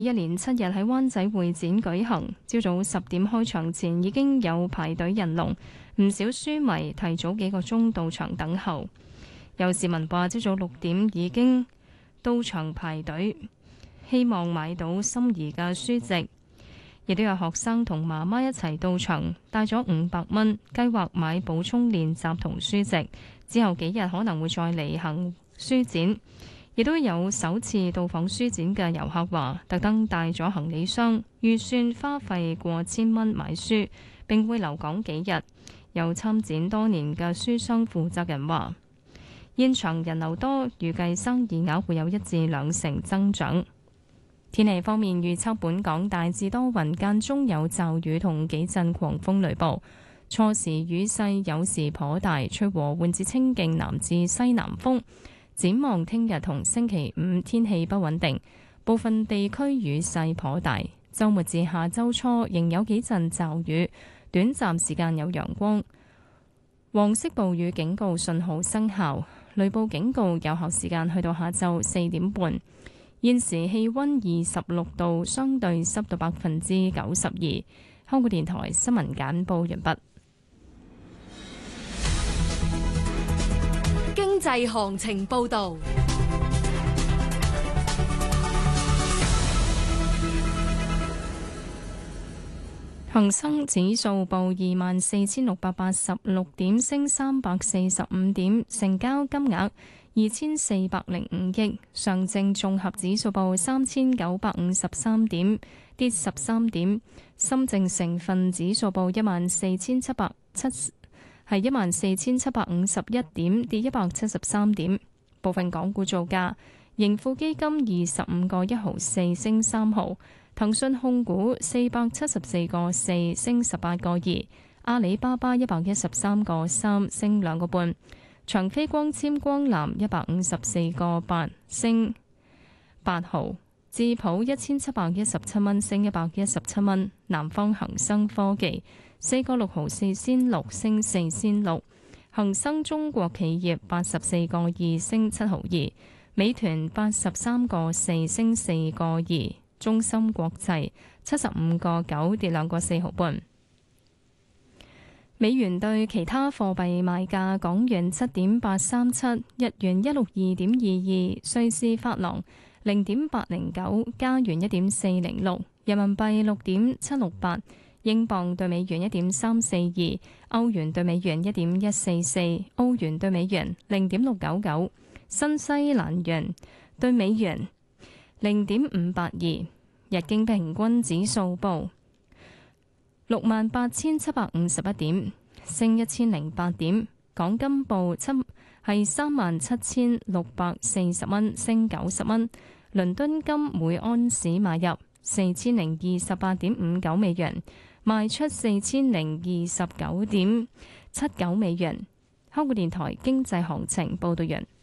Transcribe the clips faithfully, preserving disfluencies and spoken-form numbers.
一連七日喺灣仔會展舉行，朝早十點開場前已經有排隊人龍，唔少書迷提早幾個鐘到場等候。有市民話，朝早六點已經到場排隊，希望買到心儀嘅書籍。亦都有學生同媽媽一齊到場，帶咗五百蚊，計劃買補充練習同書籍。之後幾日可能會再嚟行書展。亦都有首次到訪書展嘅遊客話，特登帶咗行李箱，預算花費過千蚊買書，並會留港幾日。有參展多年嘅書商負責人話，現場人流多，預計生意額會有一至兩成增長。天氣方面預測，本港大致多雲，間中有驟雨同幾陣狂風雷暴，初時雨勢有時頗大，吹和緩至清勁南至西南風。展望聽日同星期五天氣不穩定，部分地區雨勢頗大。週末至下週初仍有幾陣驟雨，短暫時間有陽光。黃色暴雨警告信號生效，雷暴警告有效時間去到下晝四點半。現時氣溫二十六度，相對濕度百分之九十二。香港電台新聞簡報完畢。 經濟行情報道。 恒生指數報二萬四千六百八十六點，升三百四十五點，成交金額二千四百零五億。上證綜合指數報三千九百五十三點，跌十三點。深證成分指數報一萬四千七百七，係一萬四千七百五十一點，跌一百七十三點。部分港股造價，盈富基金二十五個一毫四升三毫。騰訊控股四百七十四個四升十八個二，阿里巴巴一百一十三個三升兩個半，長飛光纖光纜一百五十四個八升八毫，智普一千七百一十七蚊升一百一十七蚊，南方恒生科技四個六毫四仙六升四仙六，恒生中國企業八十四個二升七毫二，美團八十三個四升四個二。中芯國際七十五個九跌兩個四毫半。美元對其他貨幣賣價：港元七點八三七，日元一六二點二二，瑞士法郎零點八零九，加元一點四零六，人民幣六點七六八，英鎊對美元一點三四二，歐元對美元一點一四四，澳元對美元零點六九九，新西蘭元對美元零點五八二，日經平均指數報六萬八千七百五十一點，升一千零八點。港金報七係三萬七千六百四十蚊，升九十蚊。倫敦金每安士買入四千零二十八點五九美元，賣出四千零二十九點七九美元。香港電台經濟行情報道完。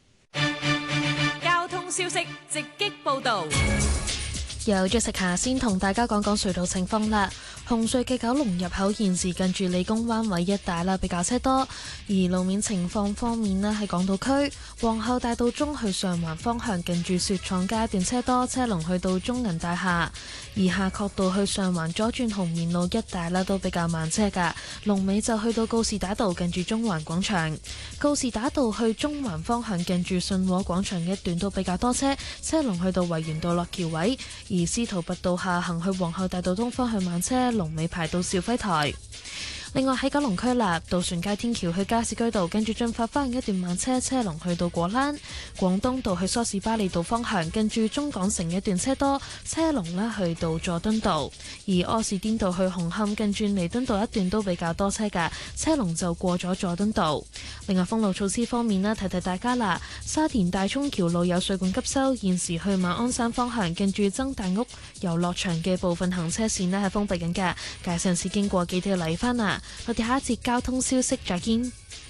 消息直擊報道， 有咗食下先同大家講講隧道情況啦。紅隧嘅九龍入口現時近住理工灣位一帶啦，比較車多。而路面情況方面呢，喺港島區皇后大道中去上環方向近住雪廠街一段車多，車龍去到中銀大廈。而夏慤道去上環左轉紅棉路一帶啦，都比較慢車噶。龍尾就去到告士打道近住中環廣場。告士打道去中環方向近住信和廣場一段都比較多車，車龍去到維園道落橋位。而司徒拔道下行去皇后大道東方向慢車，龍尾排到肇輝台。另外喺九龍區立渡船街天橋去加士居道，跟住進發翻一段慢車，車龍去到果欄。廣東道去梳士巴利道方向，跟住中港城一段車多，車龍呢去到佐敦道。而柯士甸道去紅磡，跟住彌敦道一段都比較多車㗎，車龍就過咗佐敦道。另外封路措施方面呢，提提大家啦，沙田大涌橋路有水管急修，現時去馬鞍山方向，跟住曾大屋遊樂場嘅部分行車線呢係封閉緊㗎，駕駛人士經過記得要嚟返啊！我哋下一節交通消息再見。